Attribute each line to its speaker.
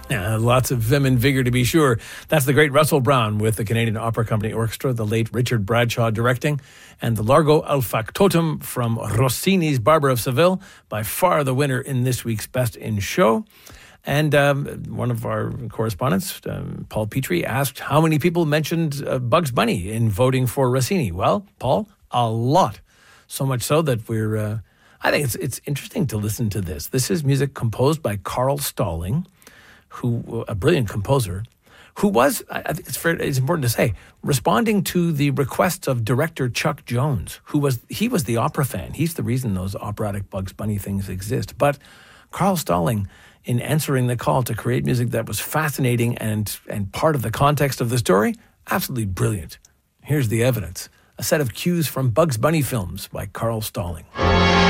Speaker 1: Yeah, lots of vim and vigor, to be sure. That's the great Russell Brown with the Canadian Opera Company Orchestra, the late Richard Bradshaw directing, and the Largo al Factotum from Rossini's Barber of Seville, by far the winner in this week's Best in Show. And one of our correspondents, Paul Petrie, asked how many people mentioned Bugs Bunny in voting for Rossini. Well, Paul, a lot. So much so that we're... I think it's interesting to listen to this. This is music composed by Carl Stalling, who a brilliant composer, who was, I think it's important to say, responding to the requests of director Chuck Jones, he was the opera fan. He's the reason those operatic Bugs Bunny things exist. But Carl Stalling, in answering the call to create music that was fascinating and part of the context of the story, absolutely brilliant. Here's the evidence. A set of cues from Bugs Bunny films by Carl Stalling.